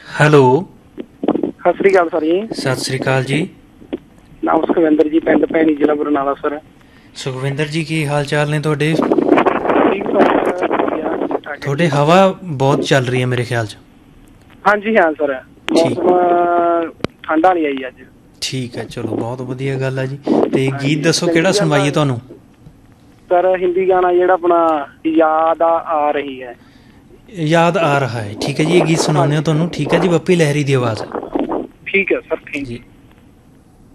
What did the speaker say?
Hello, Sat Sri ਅਕਾਲ sir ਜੀ। ਸਤਿ ਸ੍ਰੀ ਅਕਾਲ ਜੀ। ਨਾਮ ਸੁਖਵਿੰਦਰ ਜੀ, ਪਿੰਡ ਭੈਣੀ, ਜ਼ਿਲ੍ਹਾ ਬਰਨਾਲਾ ਸਰ। ਸੁਖਵਿੰਦਰ ਜੀ, ਕੀ ਹਾਲ ਚਾਲ ਨੇ ਤੁਹਾਡੇ? ਠੀਕ ਸਰ, ਵਧੀਆ, ਠੀਕ ਠਾਕ ਹੈ ਤੁਹਾਡੇ ਜੀ। ਹਵਾ ਬਹੁਤ ਚੱਲ ਰਹੀ ਹੈ ਮੇਰੇ ਖਿਆਲ 'ਚ। ਹਾਂਜੀ ਹਾਂ ਸਰ, ਠੀਕ ਮੌਸਮ ਠੰਡਾ ਨਹੀਂ ਆਈ ਅੱਜ। ਠੀਕ ਹੈ, ਚਲੋ ਬਹੁਤ ਵਧੀਆ ਗੱਲ ਆ ਜੀ। ਅਤੇ ਗੀਤ ਹਾਂਜੀ ਦੱਸੋ ਕਿਹੜਾ ਚੰਗੀ ਗੱਲ ਆ ਸੁਣਵਾਈਏ ਤੁਹਾਨੂੰ? ਸਰ ਹਿੰਦੀ ਗਾਣਾ ਜਿਹੜਾ ਆਪਣਾ ਯਾਦ ਆ ਰਹੀ ਹੈ। ਯਾਦ ਆ ਰਹਾ ਹੈ, ਠੀਕ ਹੈ ਜੀ, ਇਹ ਗੀਤ ਸੁਣਾਉਂਦੇ ਹਾਂ ਹਾਂਜੀ ਤੁਹਾਨੂੰ। ਠੀਕ ਹੈ ਜੀ, ਬੱਪੀ ਲਹਿਰੀ ਦੀ ਆਵਾਜ਼ ਹੈ ਠੀਕ ਹੈ ਸਰ, ਥੈਂਕ ਜੀ। ਯੂ।